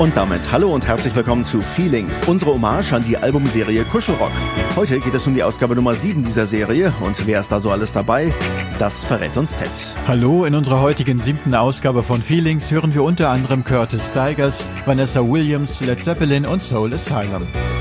Und damit hallo und herzlich willkommen zu Feelings, unsere Hommage an die Albumserie Kuschelrock. Heute geht es um die Ausgabe Nummer 7 dieser Serie und wer ist da so alles dabei? Das verrät uns Ted. Hallo, in unserer heutigen 7. Ausgabe von Feelings hören wir unter anderem Curtis Stigers, Vanessa Williams, Led Zeppelin und Soul Asylum.